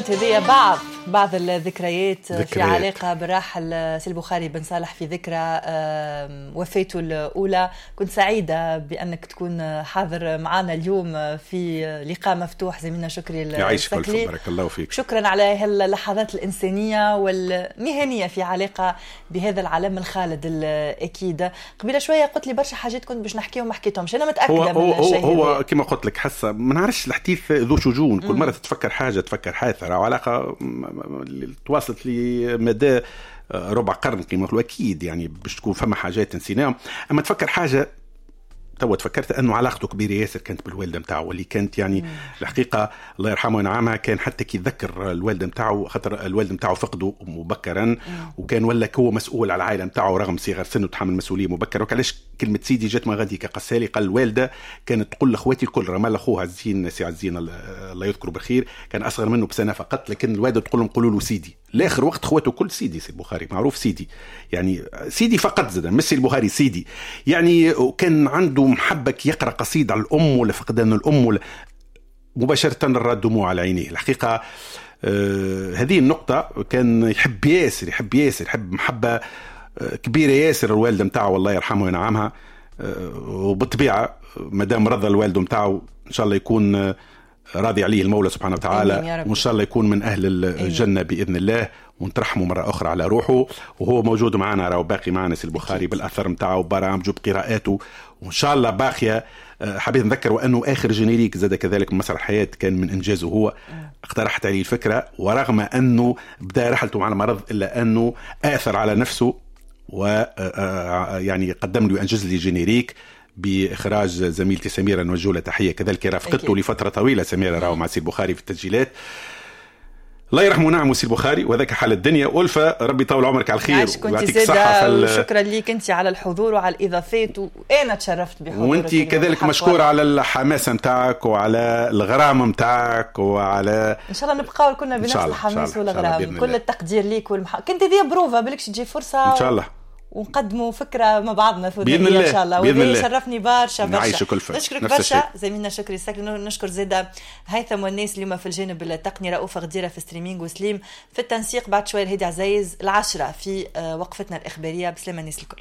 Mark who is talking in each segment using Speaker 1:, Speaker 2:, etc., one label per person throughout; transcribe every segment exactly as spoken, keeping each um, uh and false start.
Speaker 1: كانت هذه بعض بعض الذكريات في علاقة بالراحل سي البخاري بن صالح في ذكرى وفاته الأولى. كنت سعيدة بأنك تكون حاضر معنا اليوم في لقاء مفتوح. زميلنا شكري
Speaker 2: السكلي، بارك الله فيك.
Speaker 1: شكرا على هاللحظات الإنسانية والمهنية في علاقة بهذا العالم الخالد الأكيد. قبل شوية قلت لي برشا حاجات كنت باش نحكيهم ما حكيتهمش، أنا متأكدة
Speaker 2: هو
Speaker 1: من
Speaker 2: هو,
Speaker 1: الشيء
Speaker 2: هو كما قلت لك حاسة ما نعرفش الحديث ذو شجون. كل مرة تتفكر حاجة تفكر حادثة أو علاقة تواصلت لمدى ربع قرن كما نقولوا، أكيد يعني باش تكون فما حاجات نسيناهم. أما تفكر حاجة توا تفكرت أنه علاقته كبيرة ياسر كانت بالوالدة متاعه، واللي كانت يعني مم. الحقيقة الله يرحمه وينعمها كان حتى كي يذكر الوالدة متاعه، خاطر الوالدة متاعه فقده مبكرا مم. وكان ولا هو مسؤول على العائلة متاعه رغم صغر سنه وتحمل مسؤولية مبكرا. وكلاش كلمة سيدي جات ما غادي كقسالي، قال الوالدة كانت تقول لأخواتي الكل، رمال أخوها عزين سي عزين الله يذكره بالخير كان أصغر منه بسنة فقط، لكن الوالدة تقول لهم قولوا له سيدي. لاخر وقت اخواته كل سيدي. سي البخاري معروف سيدي، يعني سيدي فقط زاد مش البخاري سيدي. يعني كان عنده محبة يقرأ قصيدة على الأم ولا فقدان الأم ولا مباشرة الراد دموع على عينيه. الحقيقة آه هذه النقطة كان يحب ياسر يحب ياسر يحب محبة آه كبيرة ياسر الوالدة متاعه والله يرحمه وينعمها. آه وبالطبيعة مدام رضى الوالد متاعه إن شاء الله يكون آه راضي عليه المولى سبحانه وتعالى، وإن شاء الله يكون من أهل الجنة بإذن الله، ونترحمه مرة أخرى على روحه. وهو موجود معنا راهو باقي معنا سي البخاري بالأثر متاعه وبرامجه بقراءاته وإن شاء الله باقية. حبيت نذكر وأنه آخر جينيريك زاد كذلك من مسرح الحياة كان من إنجازه هو، اقترحت عليه الفكرة ورغم أنه بدأ رحلته مع المرض إلا أنه آثر على نفسه ويعني قدم لي وأنجز لي جينيريك بإخراج زميلتي سميرة نوجه لها تحية، كذلك رافقته لفترة طويلة سميرة راهو مع سي البخاري في التسجيلات. الله يرحمه نعم سي البخاري وذاك حال الدنيا. ألفة ربي طول عمرك على الخير
Speaker 1: ويعطيك الصحة. وشكرا ليك أنت على الحضور وعلى الإضافات، وأنا تشرفت بحضورك.
Speaker 2: وأنت كذلك مشكور على الحماسة متاعك وعلى الغرام متاعك وعلى
Speaker 1: إن شاء الله نبقاو كلنا بنفس الحماس والغرام. كل التقدير ليك والمح... كنت ذي بروفا بالكش تجي فرصة
Speaker 2: إن شاء الله
Speaker 1: ونقدموا فكرة مع بعضنا
Speaker 2: بإذن الله
Speaker 1: إن شاء الله. وذي شرفني برشا برشا.
Speaker 2: نشكرك
Speaker 1: برشا زميلنا شكري السكلي. نشكر زيدا هيثم والناس اليوم في الجانب التقني، رؤوف غديرة في ستريمينج وسليم في التنسيق. بعد شوية الهدي عزايز العشرة في وقفتنا الإخبارية. بسلامة الناس الكل.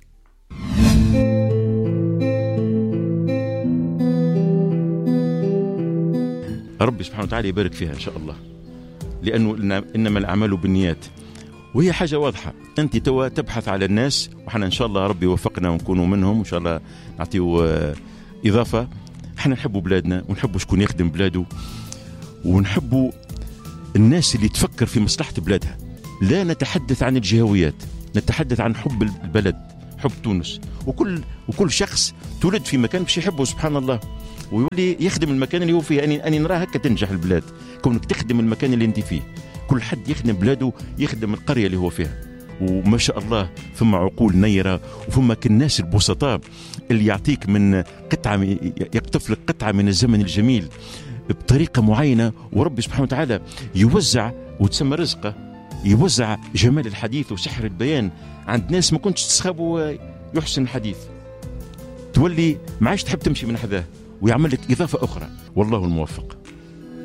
Speaker 3: ربي سبحانه وتعالى يبارك فيها إن شاء الله، لأنه إنما الأعمال بالنيات، وهي حاجة واضحة. أنت توا تبحث على الناس وحنا إن شاء الله ربي يوفقنا ونكونوا منهم، وإن شاء الله نعطيوا إضافة. حنا نحبوا بلادنا ونحبوا شكون يخدم بلاده، ونحبوا الناس اللي تفكر في مصلحة بلادها. لا نتحدث عن الجهويات، نتحدث عن حب البلد، حب تونس. وكل وكل شخص تولد في مكان باش يحبه سبحان الله ويولي يخدم المكان اللي هو فيه. أني أني نرى هكا تنجح البلاد، كونك تخدم المكان اللي أنت فيه. كل حد يخدم بلاده، يخدم القرية اللي هو فيها. وما شاء الله ثم عقول نيرة، وثم كالناس البسطاء اللي يعطيك من قطعة، يقطف لك قطعة من الزمن الجميل بطريقة معينة، وربي سبحانه وتعالى يوزع وتسمى رزقه، يوزع جمال الحديث وسحر البيان عند ناس ما كنتش تسخبوا يحسن الحديث، تولي ما عايش تحب تمشي من حذاه ويعمل لك إضافة أخرى. والله الموفق.